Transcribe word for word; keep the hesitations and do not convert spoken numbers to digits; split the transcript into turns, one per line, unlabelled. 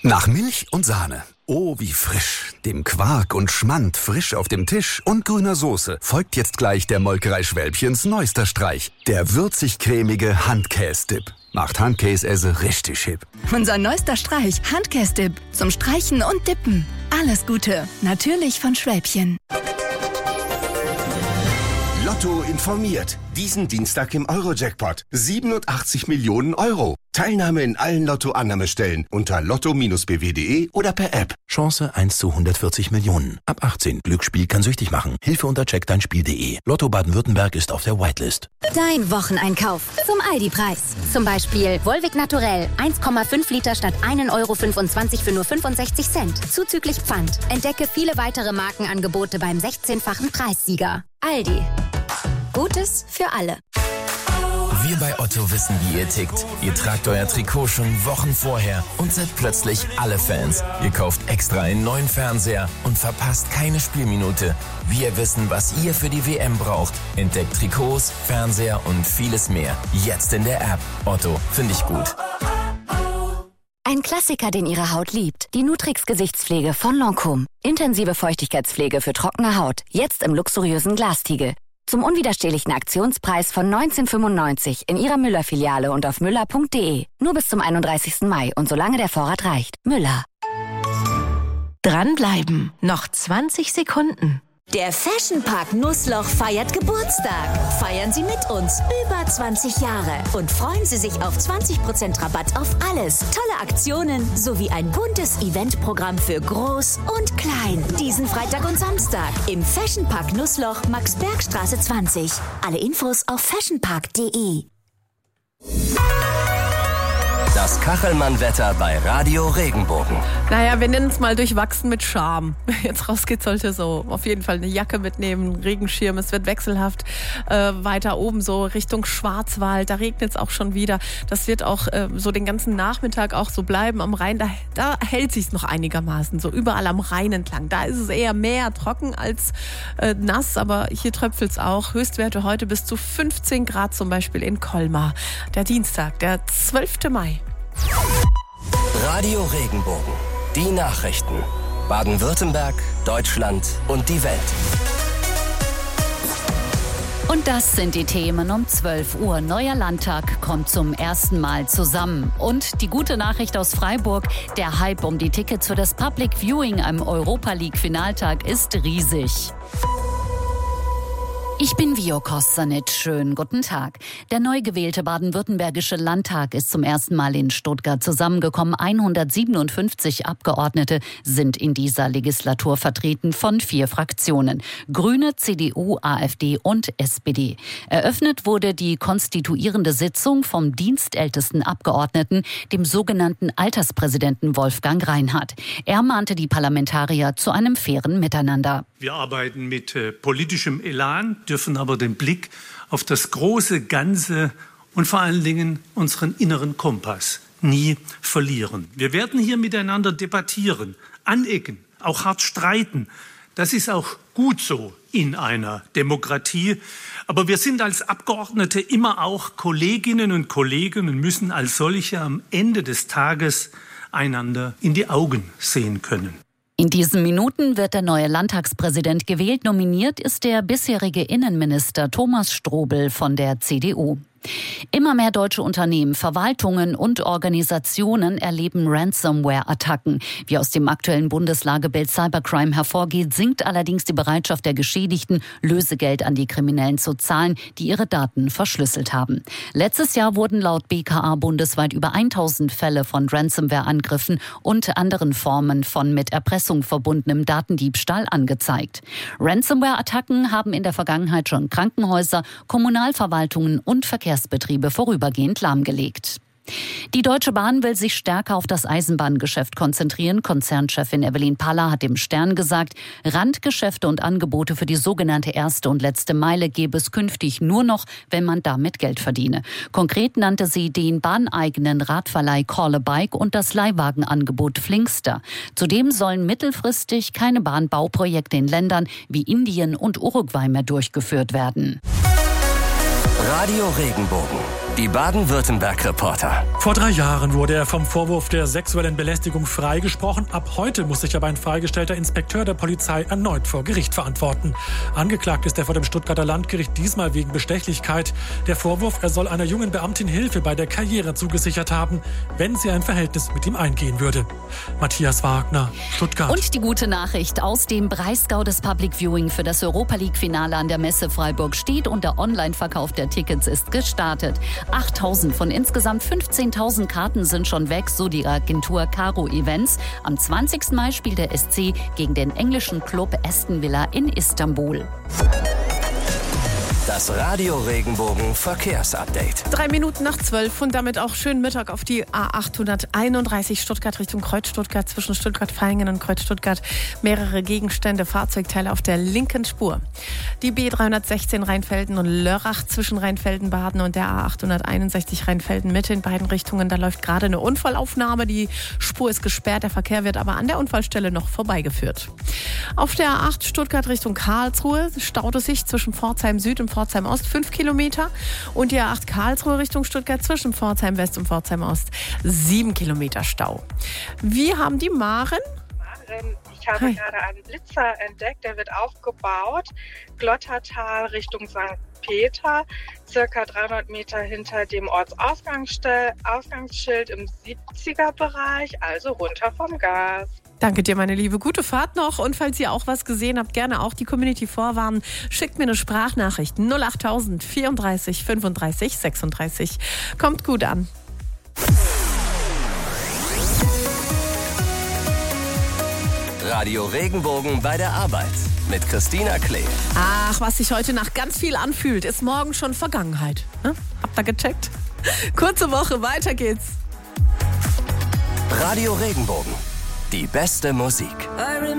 Nach Milch und Sahne. Oh, wie frisch. Dem Quark und Schmand frisch auf dem Tisch und grüner Soße folgt jetzt gleich der Molkerei Schwälbchens neuester Streich. Der würzig-cremige Handkäse-Dip. Macht Handkäse richtig hip.
Unser neuester Streich, Handkäse-Dip. Zum Streichen und Dippen. Alles Gute. Natürlich von Schwälbchen.
Lotto informiert. Diesen Dienstag im Euro-Jackpot. siebenundachtzig Millionen Euro. Teilnahme in allen Lotto-Annahmestellen unter lotto Bindestrich b w punkt de oder per App.
Chance eins zu hundertvierzig Millionen. Ab achtzehn. Glücksspiel kann süchtig machen. Hilfe unter check dein Spiel punkt de. Lotto Baden-Württemberg ist auf der Whitelist.
Dein Wocheneinkauf zum Aldi-Preis. Zum Beispiel Volvic Naturell eins Komma fünf Liter statt ein Euro fünfundzwanzig für nur fünfundsechzig Cent. Zuzüglich Pfand. Entdecke viele weitere Markenangebote beim sechzehnfachen Preissieger. Aldi. Gutes für alle.
Wir bei Otto wissen, wie ihr tickt. Ihr tragt euer Trikot schon Wochen vorher und seid plötzlich alle Fans. Ihr kauft extra einen neuen Fernseher und verpasst keine Spielminute. Wir wissen, was ihr für die W M braucht. Entdeckt Trikots, Fernseher und vieles mehr. Jetzt in der App. Otto, finde ich gut.
Ein Klassiker, den Ihre Haut liebt. Die Nutrix Gesichtspflege von Lancôme. Intensive Feuchtigkeitspflege für trockene Haut. Jetzt im luxuriösen Glastiegel. Zum unwiderstehlichen Aktionspreis von neunzehn fünfundneunzig in Ihrer Müller-Filiale und auf müller punkt de. Nur bis zum einunddreißigsten Mai und solange der Vorrat reicht. Müller.
Dranbleiben. Noch zwanzig Sekunden.
Der Fashion Park Nussloch feiert Geburtstag. Feiern Sie mit uns über zwanzig Jahre und freuen Sie sich auf zwanzig Prozent Rabatt auf alles. Tolle Aktionen sowie ein buntes Eventprogramm für Groß und Klein. Diesen Freitag und Samstag im Fashion Park Nussloch, Maxbergstraße zwanzig. Alle Infos auf fashionpark punkt de.
Das Kachelmann-Wetter bei Radio Regenbogen.
Naja, wir nennen es mal durchwachsen mit Charme. Jetzt rausgeht, sollte so auf jeden Fall eine Jacke mitnehmen, einen Regenschirm. Es wird wechselhaft äh, weiter oben so Richtung Schwarzwald. Da regnet es auch schon wieder. Das wird auch äh, so den ganzen Nachmittag auch so bleiben am Rhein. Da, da hält sich noch einigermaßen so überall am Rhein entlang. Da ist es eher mehr trocken als äh, nass, aber hier tröpfelt es auch. Höchstwerte heute bis zu fünfzehn Grad zum Beispiel in Colmar. Der Dienstag, der zwölfte Mai.
Radio Regenbogen. Die Nachrichten. Baden-Württemberg, Deutschland und die Welt.
Und das sind die Themen um zwölf Uhr. Neuer Landtag kommt zum ersten Mal zusammen. Und die gute Nachricht aus Freiburg, der Hype um die Tickets für das Public Viewing am Europa League Finaltag ist riesig. Ich bin Vio Kostanic. Schönen guten Tag. Der neu gewählte baden-württembergische Landtag ist zum ersten Mal in Stuttgart zusammengekommen. hundertsiebenundfünfzig Abgeordnete sind in dieser Legislatur vertreten von vier Fraktionen. Grüne, C D U, AfD und S P D. Eröffnet wurde die konstituierende Sitzung vom dienstältesten Abgeordneten, dem sogenannten Alterspräsidenten Wolfgang Reinhardt. Er mahnte die Parlamentarier zu einem fairen Miteinander.
Wir arbeiten mit äh, politischem Elan, dürfen aber den Blick auf das große Ganze und vor allen Dingen unseren inneren Kompass nie verlieren. Wir werden hier miteinander debattieren, anecken, auch hart streiten. Das ist auch gut so in einer Demokratie. Aber wir sind als Abgeordnete immer auch Kolleginnen und Kollegen und müssen als solche am Ende des Tages einander in die Augen sehen können.
In diesen Minuten wird der neue Landtagspräsident gewählt. Nominiert ist der bisherige Innenminister Thomas Strobel von der C D U. Immer mehr deutsche Unternehmen, Verwaltungen und Organisationen erleben Ransomware-Attacken. Wie aus dem aktuellen Bundeslagebild Cybercrime hervorgeht, sinkt allerdings die Bereitschaft der Geschädigten, Lösegeld an die Kriminellen zu zahlen, die ihre Daten verschlüsselt haben. Letztes Jahr wurden laut B K A bundesweit über tausend Fälle von Ransomware-Angriffen und anderen Formen von mit Erpressung verbundenem Datendiebstahl angezeigt. Ransomware-Attacken haben in der Vergangenheit schon Krankenhäuser, Kommunalverwaltungen und Verkehrsbetriebe vorübergehend lahmgelegt. Die Deutsche Bahn will sich stärker auf das Eisenbahngeschäft konzentrieren. Konzernchefin Evelyn Paller hat dem Stern gesagt, Randgeschäfte und Angebote für die sogenannte erste und letzte Meile gäbe es künftig nur noch, wenn man damit Geld verdiene. Konkret nannte sie den bahneigenen Radverleih Call a Bike und das Leihwagenangebot Flinkster. Zudem sollen mittelfristig keine Bahnbauprojekte in Ländern wie Indien und Uruguay mehr durchgeführt werden.
Radio Regenbogen. Die Baden-Württemberg-Reporter.
Vor drei Jahren wurde er vom Vorwurf der sexuellen Belästigung freigesprochen. Ab heute muss sich aber ein freigestellter Inspekteur der Polizei erneut vor Gericht verantworten. Angeklagt ist er vor dem Stuttgarter Landgericht, diesmal wegen Bestechlichkeit. Der Vorwurf, er soll einer jungen Beamtin Hilfe bei der Karriere zugesichert haben, wenn sie ein Verhältnis mit ihm eingehen würde. Matthias Wagner, Stuttgart.
Und die gute Nachricht aus dem Breisgau: des Public Viewing für das Europa League-Finale an der Messe Freiburg steht und der Online-Verkauf der Tickets ist gestartet. achttausend von insgesamt fünfzehntausend Karten sind schon weg, so die Agentur Caro Events. Am zwanzigsten Mai spielt der S C gegen den englischen Club Aston Villa in Istanbul.
Das Radio Regenbogen Verkehrsupdate.
Drei Minuten nach zwölf und damit auch schönen Mittag auf die A achthunderteinunddreißig Stuttgart Richtung Kreuz-Stuttgart, zwischen Stuttgart-Vaihingen und Kreuz-Stuttgart. Mehrere Gegenstände, Fahrzeugteile auf der linken Spur. Die B dreihundertsechzehn Rheinfelden und Lörrach zwischen Rheinfelden-Baden und der A achthunderteinundsechzig Rheinfelden-Mitte in beiden Richtungen. Da läuft gerade eine Unfallaufnahme. Die Spur ist gesperrt, der Verkehr wird aber an der Unfallstelle noch vorbeigeführt. Auf der A acht Stuttgart Richtung Karlsruhe staut es sich zwischen Pforzheim Süd und Pforzheim Ost fünf Kilometer und die A acht Karlsruhe Richtung Stuttgart zwischen Pforzheim West und Pforzheim Ost sieben Kilometer Stau. Wir haben die Maren.
Ich habe
Hi.
gerade einen Blitzer entdeckt, der wird aufgebaut. Glottertal Richtung Sankt Peter, circa dreihundert Meter hinter dem Ortsausgangsschild im siebziger Bereich, also runter vom Gas.
Danke dir, meine Liebe. Gute Fahrt noch. Und falls ihr auch was gesehen habt, gerne auch die Community vorwarnen. Schickt mir eine Sprachnachricht. null achttausend vierunddreißig fünfunddreißig sechsunddreißig. Kommt gut an.
Radio Regenbogen bei der Arbeit mit Christina Klee.
Ach, was sich heute nach ganz viel anfühlt, ist morgen schon Vergangenheit. Ne? Habt ihr gecheckt? Kurze Woche, weiter geht's.
Radio Regenbogen. Die beste Musik.